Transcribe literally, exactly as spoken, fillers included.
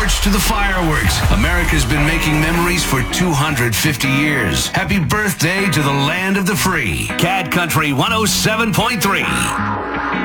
torch to the fireworks. America's been making memories for two hundred fifty years. Happy birthday to the land of the free. Cat Country one oh seven point three.